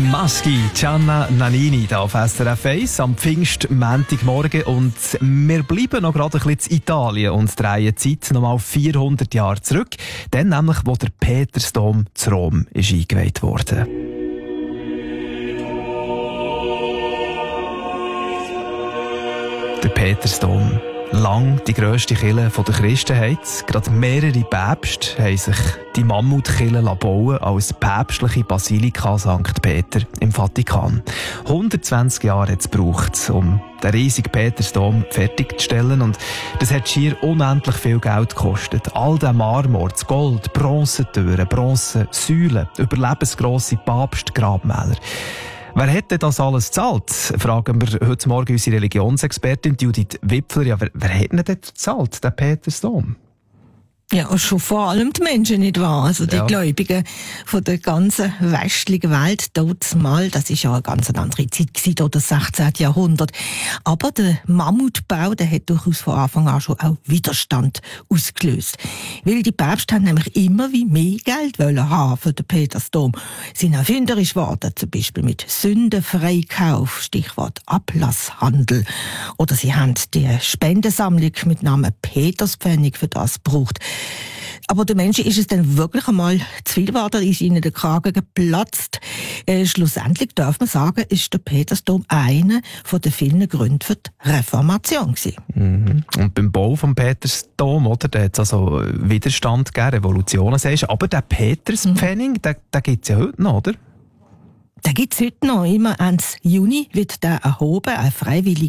Maschi, Gianna Nannini hier auf SRF 1 am Pfingstmontagmorgen und wir bleiben noch gerade ein bisschen in Italien und drehen die Zeit nochmal 400 Jahre zurück, dann nämlich, wo der Petersdom zu Rom ist eingeweiht wurde. Der Petersdom, lang die grösste Kirche der Christenheit. Gerade mehrere Päpste haben sich die Mammutkirche bauen als päpstliche Basilika St. Peter im Vatikan. 120 Jahre hat es gebraucht, um den riesigen Petersdom fertigzustellen. Und das hat schier unendlich viel Geld gekostet. All der Marmor, das Gold, Bronzetüren, Bronzesäulen, überlebensgrosse Papstgrabmäler. Wer hätte das alles gezahlt? Fragen wir heute Morgen unsere Religionsexpertin Judith Wipfler. Ja, wer hätte denn das gezahlt, den Petersdom? Ja, schon vor allem die Menschen, nicht wahr? Also die Gläubigen von der ganzen westlichen Welt, dort mal, das ist ja eine ganz andere Zeit gewesen, oder das 16. Jahrhundert. Aber der Mammutbau, der hat durchaus von Anfang an schon auch Widerstand ausgelöst. Weil die Päpste haben nämlich immer wie mehr Geld wollen haben für den Petersdom. Sie sind erfinderisch geworden, zum Beispiel mit Sündenfreikauf, Stichwort Ablasshandel. Oder sie haben die Spendensammlung mit Namen Peterspfennig für das gebraucht. Aber den Menschen ist es dann wirklich einmal zu viel geworden, ist ihnen der Kragen geplatzt. Schlussendlich darf man sagen, ist der Petersdom einer von den vielen Gründen für die Reformation gewesen. Mhm. Und beim Bau vom Petersdom, oder, da hat es also Widerstand gegeben, Revolutionen, sagst du. Aber der Peterspfennig, den gibt es ja heute noch, oder? Den gibt es heute noch. Immer Ende Juni wird der erhoben, eine freiwillige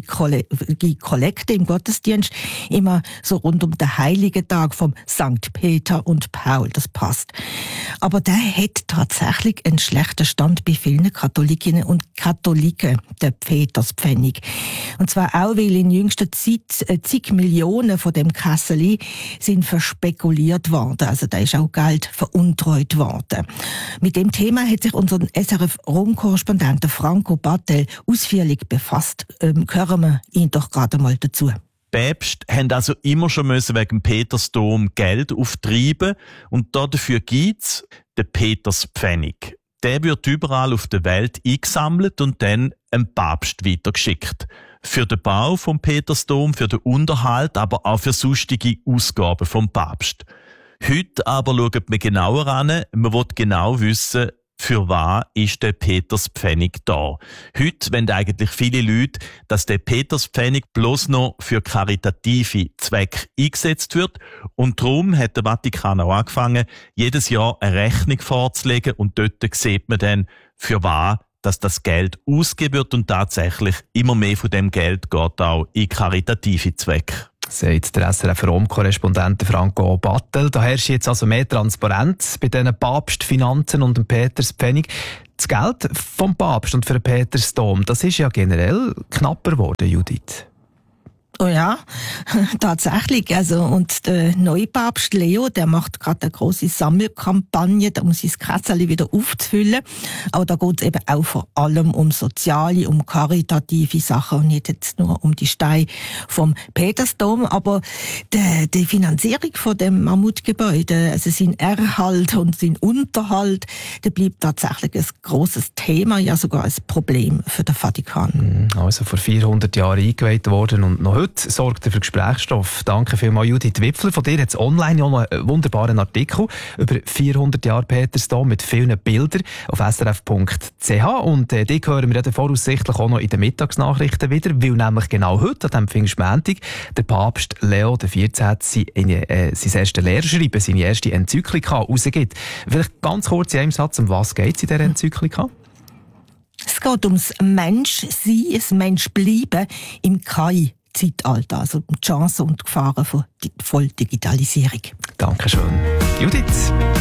Kollekte im Gottesdienst. Immer so rund um den heiligen Tag vom St. Peter und Paul. Das passt. Aber der hat tatsächlich einen schlechten Stand bei vielen Katholikinnen und Katholiken, der Peterspfennig. Und zwar auch, weil in jüngster Zeit zig Millionen von dem Kesseli sind verspekuliert worden. Also da ist auch Geld veruntreut worden. Mit dem Thema hat sich unser SRF-Rom-Korrespondent Franco Battel ausführlich befasst. Hören wir ihn doch gerade mal dazu. Päpste haben also immer schon wegen dem Petersdom Geld auftreiben und dafür gibt's den Peterspfennig. Der wird überall auf der Welt eingesammelt und dann einem Papst weitergeschickt. Für den Bau vom Petersdom, für den Unterhalt, aber auch für sonstige Ausgaben vom Papst. Heute aber schaut man genauer an, man will genau wissen, für was ist der Peterspfennig da? Heute wollen eigentlich viele Leute, dass der Peterspfennig bloß noch für karitative Zwecke eingesetzt wird. Und darum hat der Vatikan auch angefangen, jedes Jahr eine Rechnung vorzulegen. Und dort sieht man dann, für was dass das Geld ausgegeben wird. Und tatsächlich immer mehr von dem Geld geht auch in karitative Zwecke. Sagt der SRF-Rom-Korrespondent Franco Battel. Da herrscht jetzt also mehr Transparenz bei diesen Papstfinanzen und dem Peterspfennig. Das Geld vom Papst und für den Petersdom, das ist ja generell knapper geworden, Judith. Oh ja, tatsächlich. Also, und der neue Papst Leo, der macht gerade eine grosse Sammelkampagne, um sein Kessel wieder aufzufüllen. Aber da geht es eben auch vor allem um soziale, um karitative Sachen und nicht jetzt nur um die Steine vom Petersdom. Aber die Finanzierung von dem Mammutgebäude, also sein Erhalt und sein Unterhalt, der bleibt tatsächlich ein grosses Thema, ja sogar ein Problem für den Vatikan. Also vor 400 Jahren eingeweiht worden und noch heute sorgt er für Gesprächsstoff. Danke vielmals, Judith Wipfler. Von dir hat es online auch noch einen wunderbaren Artikel über 400 Jahre Petersdom mit vielen Bildern auf srf.ch. Und die hören wir dann voraussichtlich auch noch in den Mittagsnachrichten wieder, weil nämlich genau heute, an diesem Pfingstmontag, der Papst Leo XIV. Sein erstes Lehrschreiben, seine erste Enzyklika rausgibt. Vielleicht ganz kurz in einem Satz, um was geht es in dieser Enzyklika? Es geht ums Menschsein, das Menschbleiben im KI-Zeitalter, also um die Chancen und Gefahren von Volldigitalisierung. Dankeschön. Judith.